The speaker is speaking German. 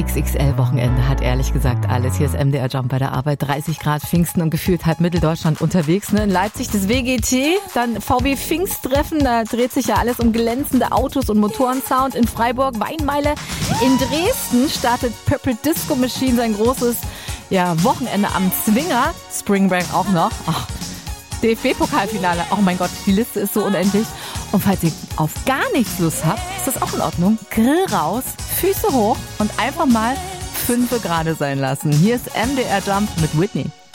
XXL-Wochenende hat ehrlich gesagt alles. Hier ist MDR Jump bei der Arbeit, 30 Grad Pfingsten und gefühlt halb Mitteldeutschland unterwegs. In Leipzig das WGT, dann VW Pfingsttreffen, da dreht sich ja alles um glänzende Autos und Motorensound. In Freiburg Weinmeile. In Dresden startet Purple Disco Machine sein großes Wochenende am Zwinger. Spring Break auch noch. DFB-Pokalfinale. Oh mein Gott, die Liste ist so unendlich. Und falls ihr auf gar nichts Lust habt, ist das auch in Ordnung. Grill raus, Füße hoch und einfach mal 5 Grad sein lassen. Hier ist MDR Jump mit Whitney.